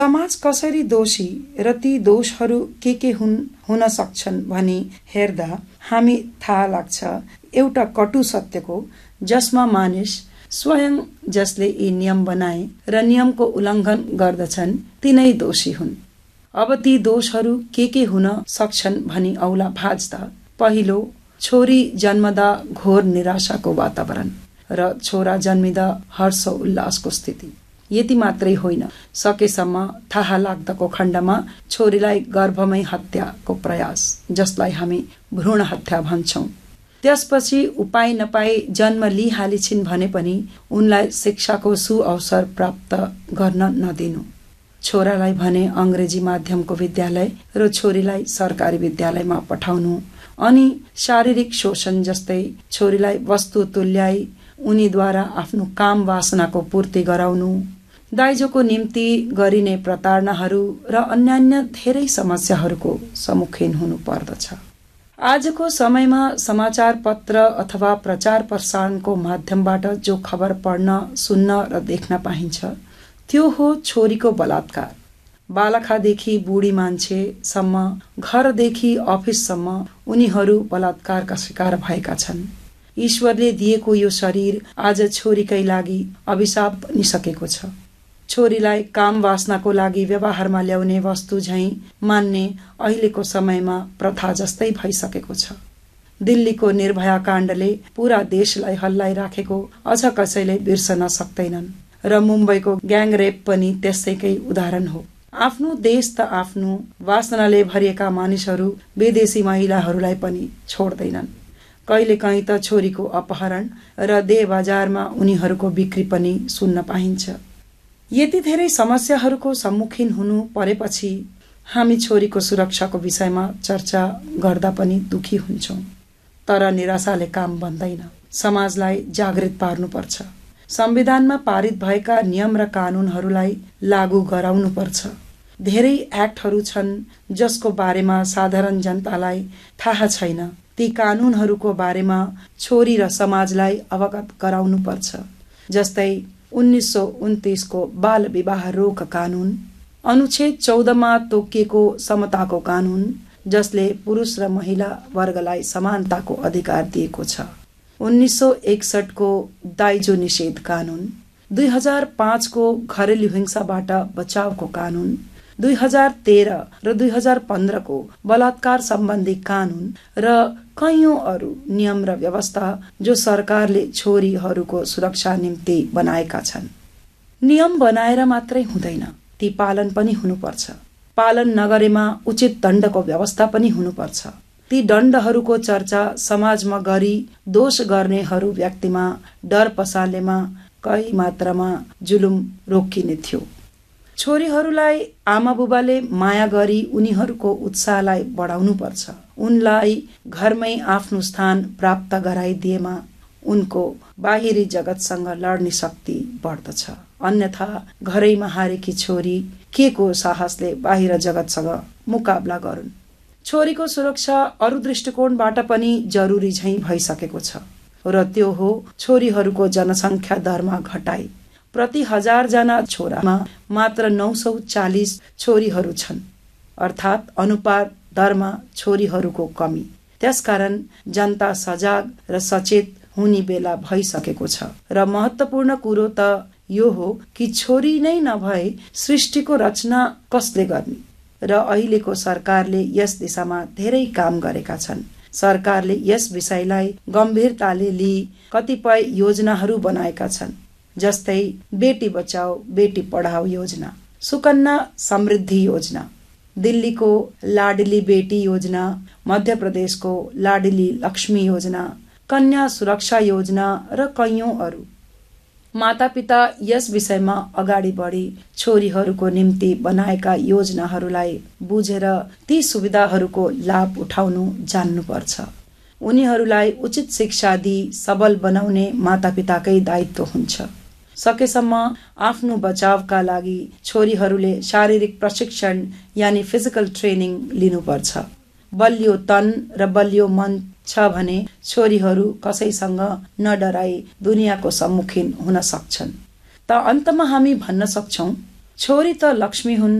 समाज कसरी दोषी र ती दोषहरू के हुन सक्छन् भनी हेर्दा हामी थाहा लाग्छ एउटा कटु सत्यको, जसमा मानिस स्वयं जसले यी नियम बनाए र नियमको उल्लङ्घन गर्दछन् तिनै दोषी हुन्। अब ती दोषहरू के हुन सक्छन् भनी औला भाज्दा पहिलो, छोरी जन्मदा घोर निराशाको वातावरण र छोरा जन्मिदा हर्ष उल्लासको स्थिति। यति मात्रै होइन, सकेसम्म थाहा लाग्दाको खण्डमा छोरीलाई गर्भमै हत्याको प्रयास, जसलाई हामी भ्रूण हत्या भन्छौं। त्यसपछि उपाय नपाई जन्म लिइहालिछिन् भने पनि उनलाई शिक्षाको सुअवसर प्राप्त गर्न नदिनु। छोरालाई भने अङ्ग्रेजी माध्यमको विद्यालय र छोरीलाई सरकारी विद्यालयमा पठाउनु, अनि शारीरिक शोषण जस्तै छोरीलाई वस्तु तुल्याई उनीद्वारा आफ्नो काम वासनाको पूर्ति गराउनु, दाइजोको निम्ति गरिने प्रताडनाहरू र अन्यान्य धेरै समस्याहरूको सम्मुखीन हुनु पर्दछ। आजको समयमा समाचार पत्र अथवा प्रचार प्रसारणको माध्यमबाट जो खबर पढ्न, सुन्न र देख्न पाइन्छ त्यो हो छोरीको बलात्कार। बालखादेखि बुढी मान्छेसम्म, घरदेखि अफिससम्म उनीहरू बलात्कारका शिकार भएका छन्। ईश्वरले दिएको यो शरीर आज छोरीकै लागि अभिशाप बनिसकेको छ। छोरीलाई काम वासनाको लागि व्यवहारमा ल्याउने वस्तु झैं मान्ने अहिलेको समयमा प्रथा जस्तै भइसकेको छ। दिल्लीको निर्भया काण्डले पूरा देशलाई हल्लाइराखेको अझ कसैले बिर्सन सक्दैनन् र मुम्बईको ग्याङरेप पनि त्यसैकै उदाहरण हो। आफ्नो देश त आफ्नो वासनाले भरिएका मानिसहरू विदेशी महिलाहरूलाई पनि छोड्दैनन्। कहिलेकाहीँ त छोरीको अपहरण र देह बजारमा उनीहरूको बिक्री पनि सुन्न पाइन्छ। यति धेरै समस्याहरूको सम्मुखीन हुनु परेपछि हामी छोरीको सुरक्षाको विषयमा चर्चा गर्दा पनि दुखी हुन्छौं। तर निराशाले काम बन्दैन। समाजलाई जागृत पार्नुपर्छ। संविधानमा पारित भएका नियम र कानूनहरूलाई लागू गराउनुपर्छ। धेरै एक्टहरू छन् जसको बारेमा साधारण जनतालाई थाहा छैन। ती कानूनहरूको बारेमा छोरी र समाजलाई अवगत गराउनुपर्छ। जस्तै 1929 को बाल विवाह रोक कानून, अनुच्छेद 14 मा तोकिएको समताको कानून, जसले पुरुष र महिला वर्गलाई समानताको अधिकार दिएको छ। 1961 को दाइजो निषेध कानून, 2005 को घरेलु हिंसाबाट बचावको कानून, 2013 र 2015 को बलात्कार सम्बन्धी कानून र कैयौं अरू नियम र व्यवस्था जो सरकारले छोरीहरूको सुरक्षा निम्ति बनाएका छन्। नियम बनाएर मात्रै हुँदैन, ती पालन पनि हुनुपर्छ। पालन नगरेमा उचित दण्डको व्यवस्था पनि हुनुपर्छ। ती दण्डहरूको चर्चा समाजमा गरी दोष गर्नेहरू व्यक्तिमा डर पसालेमा कही मात्रामा जुलुम रोकिने थियो। छोरीहरूलाई आमा बुबाले माया गरी उनीहरूको उत्साहलाई बढाउनु पर्छ। उनलाई घरमै आफ्नो स्थान प्राप्त गराइदिएमा उनको बाहिरी जगतसँग लड्ने शक्ति बढ्दछ। अन्यथा घरैमा हारेकी छोरी के को साहसले बाहिर जगतसँग मुकाबला गरून्। छोरीको सुरक्षा अरू दृष्टिकोणबाट पनि जरुरी झैं भइसकेको छ र त्यो हो छोरीहरूको जनसंख्या दरमा घटाई। प्रति 1000 जना छोरामा मात्र 940 छोरीहरू छन्, अर्थात् अनुपात दरमा छोरीहरूको कमी। त्यसकारण जनता सजाग र सचेत हुने बेला भइसकेको छ र महत्त्वपूर्ण कुरो त यो हो कि छोरी नै नभए सृष्टिको रचना कसले गर्ने र अहिलेको सरकारले यस दिशामा धेरै काम गरेका छन्। सरकारले यस विषयलाई गम्भीरताले लिई कतिपय योजनाहरू बनाएका छन्, जस्तै बेटी बचाओ बेटी पढाओ योजना, सुकन्या समृद्धि योजना, दिल्लीको लाडली बेटी योजना, मध्य प्रदेशको लाडली लक्ष्मी योजना, कन्या सुरक्षा योजना र कैयौं अरू। मातापिता यस विषयमा अगाडि बढी छोरीहरूको निम्ति बनाएका योजनाहरूलाई बुझेर ती सुविधाहरूको लाभ उठाउनु जान्नुपर्छ। उनीहरूलाई उचित शिक्षा दिई सबल बनाउने मातापिताकै दायित्व हुन्छ। सकेसम्म आफ्नो बचावका लागि छोरीहरूले शारीरिक प्रशिक्षण यानी फिजिकल ट्रेनिङ लिनुपर्छ। बलियो तन र बलियो मन छ भने छोरीहरू कसैसँग नडराई दुनियाँको सम्मुखीन हुन सक्छन्। त अन्तमा हामी भन्न सक्छौं छोरी त लक्ष्मी हुन्